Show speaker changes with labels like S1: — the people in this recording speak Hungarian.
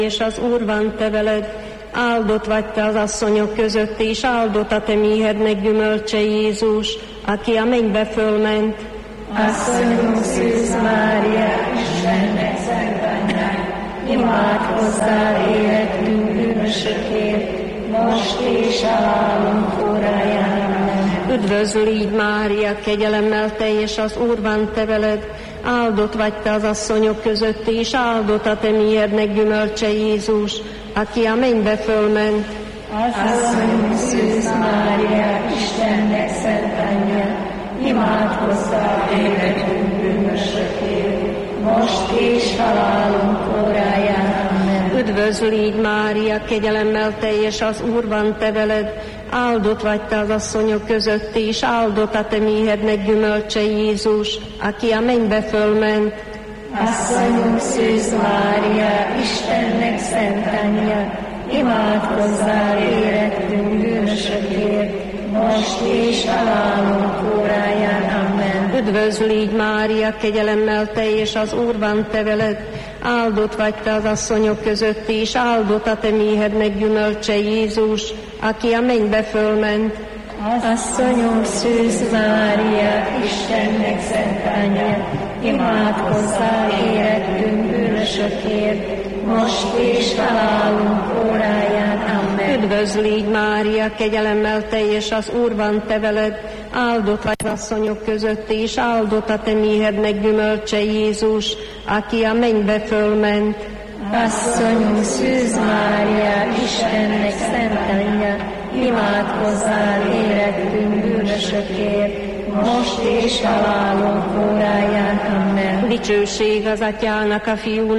S1: és az Úr van te veled, áldott vagy te az asszonyok között, és áldott a te méhednek gyümölcse Jézus, aki a mennybe fölment.
S2: Asszonyunk Szűz Mária, Istennek szent anyja, imádkozzál érettünk bűnösökért, most és halálunk óráján. Amen.
S1: Üdvözlégy Mária, kegyelemmel teljes, az Úr van te veled, áldott vagy te az asszonyok között, és áldott a te méhednek gyümölcse Jézus, aki a mennybe fölment.
S2: Asszonyunk Szűz Mária, Istennek szent anyja, imádkozzál érettünk bűnösökért, most és halálunk óráján. Amen.
S1: Üdvözlégy Mária, kegyelemmel teljes, az Úr van te veled, áldott vagy te az asszonyok között, és áldott a te méhednek gyümölcse Jézus, aki a mennybe fölment.
S2: Asszonyunk Szűz Mária, Istennek szent anyja, imádkozzál érettünk bűnösökért, most és halálunk óráján. Amen.
S1: Üdvözlégy Mária, kegyelemmel teljes, az Úr van te veled, áldott vagy te az asszonyok között, és áldott a te méhednek gyümölcse Jézus, aki a mennybe fölment.
S2: Asszonyunk Szűz Mária, Istennek szent anyja, imádkozzál érettünk bűnösökért, most és halálunk óráján. Amen.
S1: Üdvözlégy Mária, kegyelemmel teljes, az Úr van te veled, áldott vagy az asszonyok között, és áldott a te méhednek gyümölcse Jézus, aki a mennybe fölment.
S2: Asszonyunk Szűz Mária, Istennek szent anyja, imádkozzál érettünk bűnösökért, most és halálunk óráján. Amen.
S1: Dicsőség az Atyának, a Fiúnak,